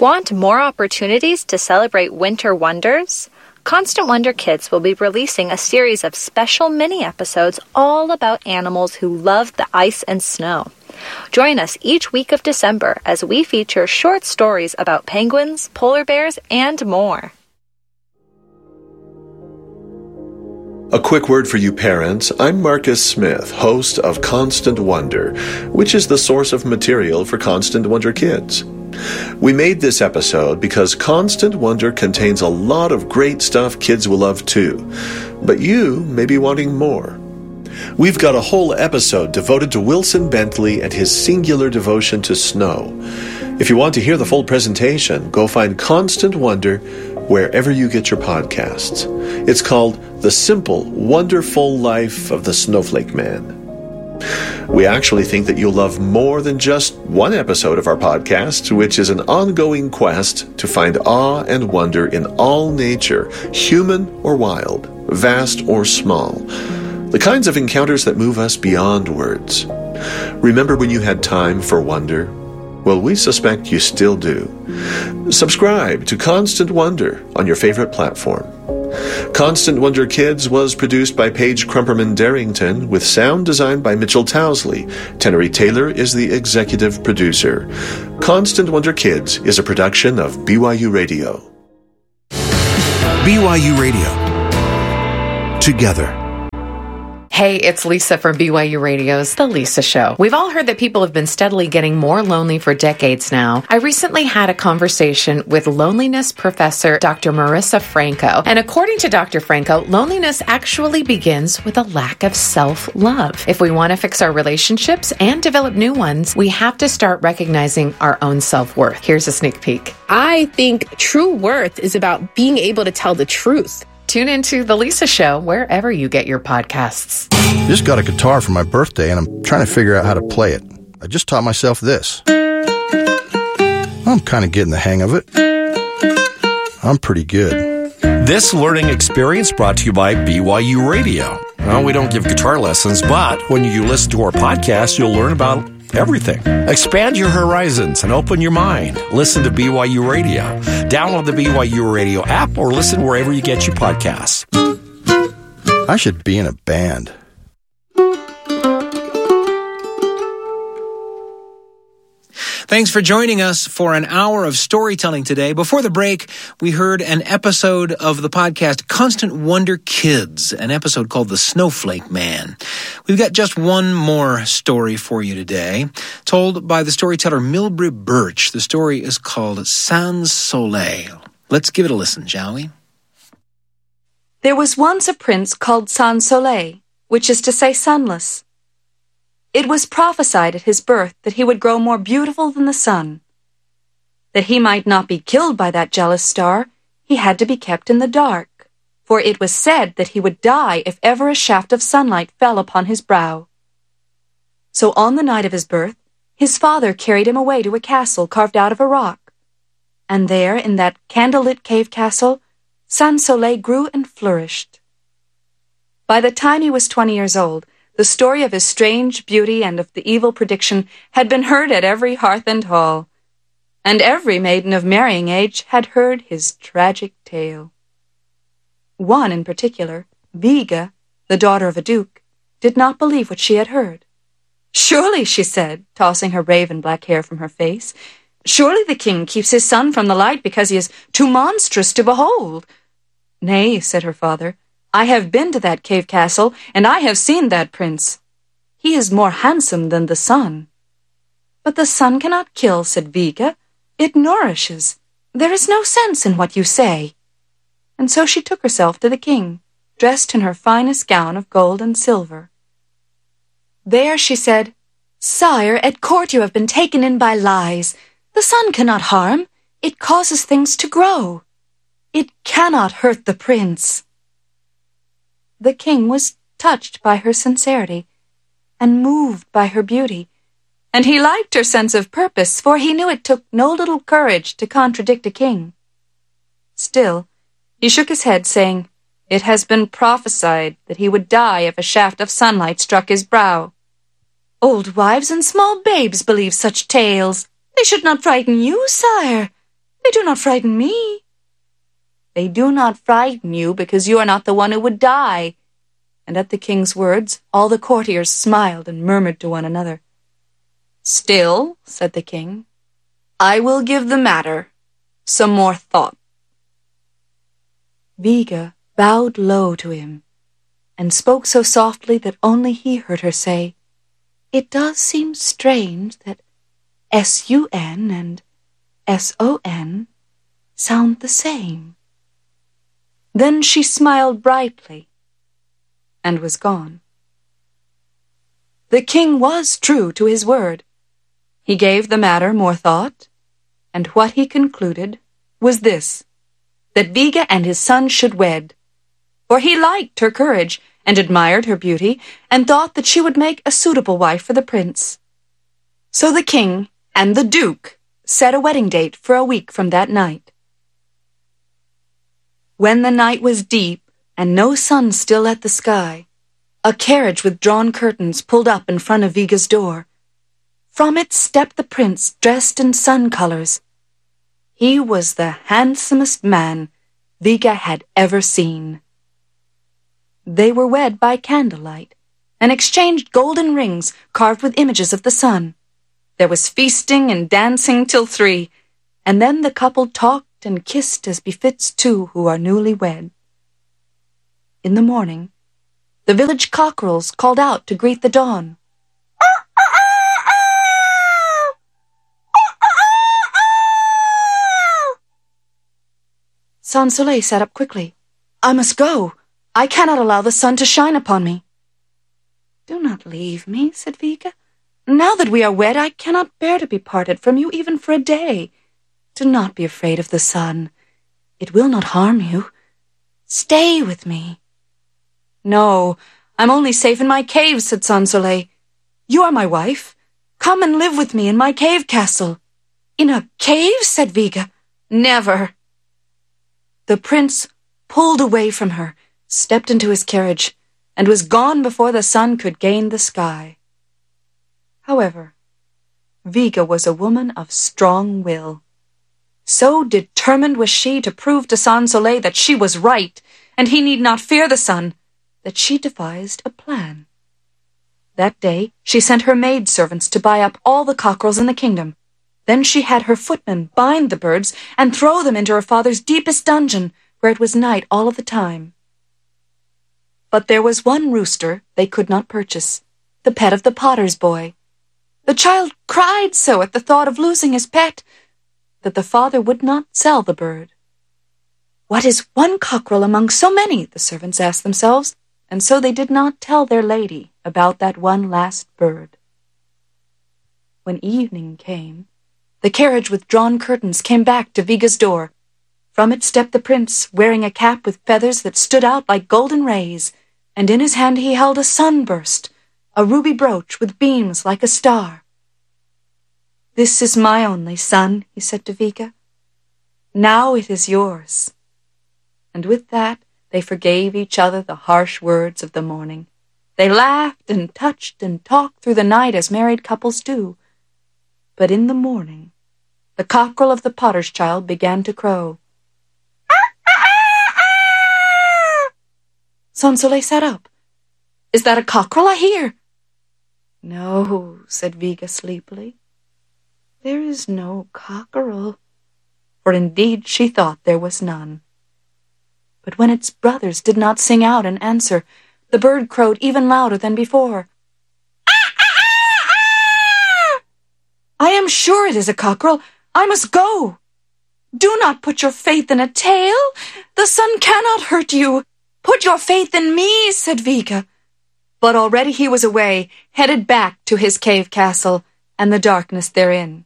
Want more opportunities to celebrate winter wonders? Constant Wonder Kids will be releasing a series of special mini-episodes all about animals who love the ice and snow. Join us each week of December as we feature short stories about penguins, polar bears, and more. A quick word for you parents. I'm Marcus Smith, host of Constant Wonder, which is the source of material for Constant Wonder Kids. We made this episode because Constant Wonder contains a lot of great stuff kids will love too, but you may be wanting more. We've got a whole episode devoted to Wilson Bentley and his singular devotion to snow. If you want to hear the full presentation, go find Constant Wonder wherever you get your podcasts. It's called The Simple, Wonderful Life of the Snowflake Man. We actually think that you'll love more than just one episode of our podcast, which is an ongoing quest to find awe and wonder in all nature, human or wild, vast or small. The kinds of encounters that move us beyond words. Remember when you had time for wonder? Well, we suspect you still do. Subscribe to Constant Wonder on your favorite platform. Constant Wonder Kids was produced by Paige Crumperman-Darrington with sound design by Mitchell Towsley. Tenery Taylor is the executive producer. Constant Wonder Kids is a production of BYU Radio. BYU Radio. Together. Hey, it's Lisa from BYU Radio's The Lisa Show. We've all heard that people have been steadily getting more lonely for decades now. I recently had a conversation with loneliness professor Dr. Marissa Franco. And according to Dr. Franco, loneliness actually begins with a lack of self-love. If we want to fix our relationships and develop new ones, we have to start recognizing our own self-worth. Here's a sneak peek. I think true worth is about being able to tell the truth. Tune into The Lisa Show wherever you get your podcasts. I just got a guitar for my birthday, and I'm trying to figure out how to play it. I just taught myself this. I'm kind of getting the hang of it. I'm pretty good. This learning experience brought to you by BYU Radio. Well, we don't give guitar lessons, but when you listen to our podcast, you'll learn about everything. Expand your horizons and open your mind. Listen to BYU Radio. Download the BYU Radio app or listen wherever you get your podcasts. I should be in a band. Thanks for joining us for an hour of storytelling today. Before the break, we heard an episode of the podcast Constant Wonder Kids, an episode called The Snowflake Man. We've got just one more story for you today, told by the storyteller Milbre Birch. The story is called Sans Soleil. Let's give it a listen, shall we? There was once a prince called Sans Soleil, which is to say sunless. It was prophesied at his birth that he would grow more beautiful than the sun. That he might not be killed by that jealous star, he had to be kept in the dark, for it was said that he would die if ever a shaft of sunlight fell upon his brow. So on the night of his birth, his father carried him away to a castle carved out of a rock. And there, in that candlelit cave castle, Sans Soleil grew and flourished. By the time he was 20 years old, the story of his strange beauty and of the evil prediction had been heard at every hearth and hall, and every maiden of marrying age had heard his tragic tale. One in particular, Viga, the daughter of a duke, did not believe what she had heard. "Surely," she said, tossing her raven black hair from her face, "surely the king keeps his son from the light because he is too monstrous to behold." "Nay," said her father, "I have been to that cave castle, and I have seen that prince. He is more handsome than the sun." "But the sun cannot kill," said Viga. "It nourishes. There is no sense in what you say." And so she took herself to the king, dressed in her finest gown of gold and silver. There she said, "Sire, at court you have been taken in by lies. The sun cannot harm. It causes things to grow. It cannot hurt the prince." The king was touched by her sincerity and moved by her beauty, and he liked her sense of purpose, for he knew it took no little courage to contradict a king. Still, he shook his head, saying, "It has been prophesied that he would die if a shaft of sunlight struck his brow." "Old wives and small babes believe such tales. They should not frighten you, sire. They do not frighten me." "They do not frighten you because you are not the one who would die." And at the king's words, all the courtiers smiled and murmured to one another. "Still," said the king, "I will give the matter some more thought." Viga bowed low to him and spoke so softly that only he heard her say, "It does seem strange that S-U-N and S-O-N sound the same." Then she smiled brightly and was gone. The king was true to his word. He gave the matter more thought, and what he concluded was this, that Viga and his son should wed, for he liked her courage and admired her beauty, and thought that she would make a suitable wife for the prince. So the king and the duke set a wedding date for a week from that night. When the night was deep and no sun still lit the sky, a carriage with drawn curtains pulled up in front of Viga's door. From it stepped the prince dressed in sun colors. He was the handsomest man Viga had ever seen. They were wed by candlelight and exchanged golden rings carved with images of the sun. There was feasting and dancing till 3, and then the couple talked and kissed as befits two who are newly wed. In the morning, the village cockerels called out to greet the dawn. Sans-Soleil sat up quickly. "I must go. I cannot allow the sun to shine upon me." "Do not leave me," said Viga. "Now that we are wed, I cannot bear to be parted from you even for a day. Do not be afraid of the sun. It will not harm you. Stay with me." "No, I'm only safe in my cave," said Sans-Soleil. "You are my wife. Come and live with me in my cave castle." "In a cave?" said Viga. "Never." The prince pulled away from her, stepped into his carriage, and was gone before the sun could gain the sky. However, Viga was a woman of strong will. So determined was she to prove to Sans-Soleil that she was right, and he need not fear the sun, that she devised a plan. That day she sent her maidservants to buy up all the cockerels in the kingdom. Then she had her footmen bind the birds and throw them into her father's deepest dungeon, where it was night all of the time. But there was one rooster they could not purchase, the pet of the potter's boy. The child cried so at the thought of losing his pet that the father would not sell the bird. "What is one cockerel among so many?" the servants asked themselves, and so they did not tell their lady about that one last bird. When evening came, the carriage with drawn curtains came back to Viga's door. From it stepped the prince, wearing a cap with feathers that stood out like golden rays, and in his hand he held a sunburst, a ruby brooch with beams like a star. "This is my only son," he said to Viga. "Now it is yours." And with that they forgave each other the harsh words of the morning. They laughed and touched and talked through the night as married couples do. But in the morning, the cockerel of the potter's child began to crow. Sans-Soleil sat up. "Is that a cockerel I hear?" "No," said Viga sleepily. "There is no cockerel." For indeed she thought there was none. But when its brothers did not sing out in answer, the bird crowed even louder than before. "I am sure it is a cockerel. I must go." "Do not put your faith in a tail. The sun cannot hurt you. Put your faith in me," said Viga. But already he was away, headed back to his cave castle and the darkness therein.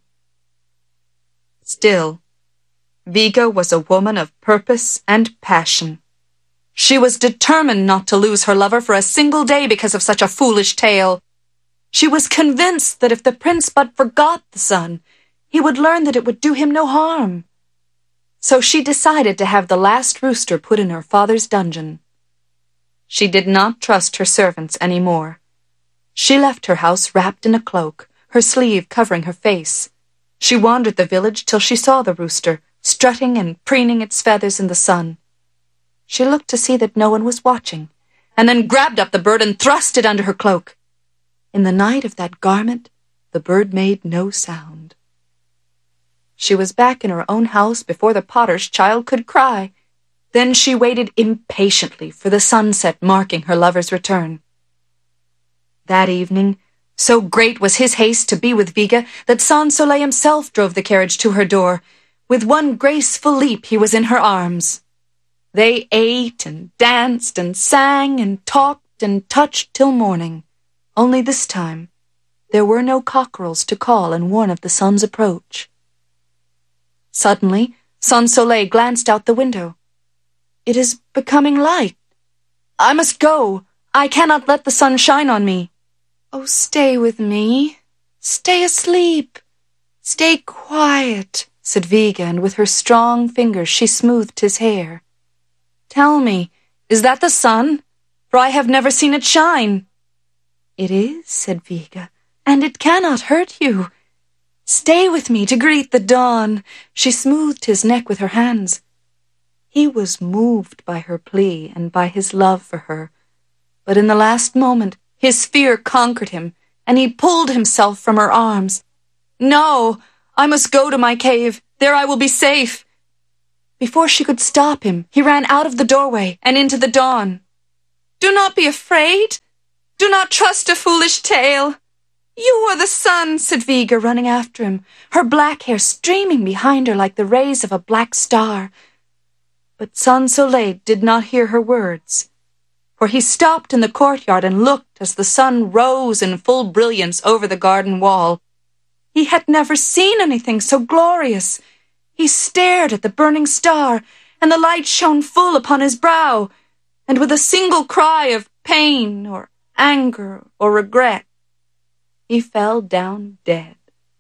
Still, Viga was a woman of purpose and passion. She was determined not to lose her lover for a single day because of such a foolish tale. She was convinced that if the prince but forgot the sun, he would learn that it would do him no harm. So she decided to have the last rooster put in her father's dungeon. She did not trust her servants any more. She left her house wrapped in a cloak, her sleeve covering her face. She wandered the village till she saw the rooster, strutting and preening its feathers in the sun. She looked to see that no one was watching, and then grabbed up the bird and thrust it under her cloak. In the night of that garment, the bird made no sound. She was back in her own house before the potter's child could cry. Then she waited impatiently for the sunset marking her lover's return. That evening, so great was his haste to be with Viga that Sans Soleil himself drove the carriage to her door. With one graceful leap he was in her arms. They ate and danced and sang and talked and touched till morning. Only this time, there were no cockerels to call and warn of the sun's approach. Suddenly, Sans Soleil glanced out the window. "It is becoming light. I must go. I cannot let the sun shine on me." "Oh, stay with me. Stay asleep. Stay quiet," said Viga, and with her strong fingers she smoothed his hair. "Tell me, is that the sun? For I have never seen it shine." "It is," said Viga, "and it cannot hurt you. Stay with me to greet the dawn." She smoothed his neck with her hands. He was moved by her plea and by his love for her, but in the last moment his fear conquered him, and he pulled himself from her arms. "No, I must go to my cave. There I will be safe." Before she could stop him, he ran out of the doorway and into the dawn. "Do not be afraid. Do not trust a foolish tale. You are the sun," said Viga, running after him, her black hair streaming behind her like the rays of a black star. But Sans Soleil did not hear her words, for he stopped in the courtyard and looked as the sun rose in full brilliance over the garden wall. He had never seen anything so glorious. He stared at the burning star, and the light shone full upon his brow, and with a single cry of pain or anger or regret, he fell down dead.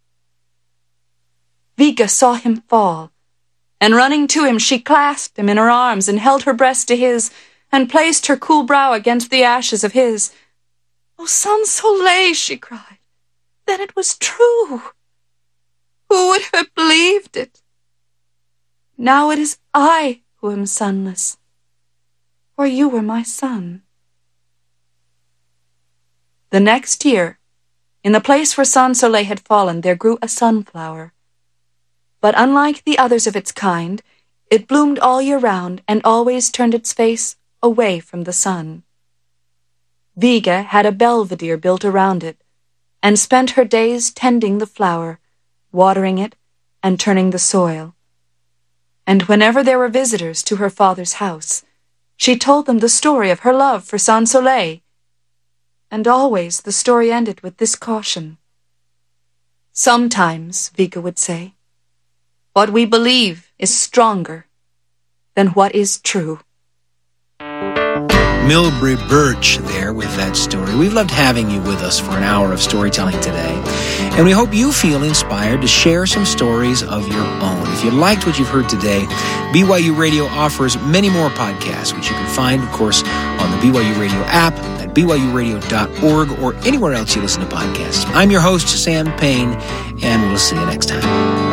Viga saw him fall, and running to him, she clasped him in her arms and held her breast to his, and placed her cool brow against the ashes of his. "Oh, Sans Soleil," she cried, "then it was true. Who would have believed it? Now it is I who am sunless, for you were my sun." The next year, in the place where Sans Soleil had fallen, there grew a sunflower. But unlike the others of its kind, it bloomed all year round and always turned its face away from the sun. Viga had a belvedere built around it, and spent her days tending the flower, watering it, and turning the soil. And whenever there were visitors to her father's house, she told them the story of her love for Sans Soleil. And always the story ended with this caution. "Sometimes," Viga would say, "what we believe is stronger than what is true." Milbre Burch there with that story. We've loved having you with us for an hour of storytelling today, and we hope you feel inspired to share some stories of your own. If you liked what you've heard today, BYU Radio offers many more podcasts, which you can find, of course, on the BYU Radio app, at byuradio.org, or anywhere else you listen to podcasts. I'm your host, Sam Payne, and we'll see you next time.